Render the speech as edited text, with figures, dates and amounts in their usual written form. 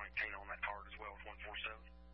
19 on that card as well with 147.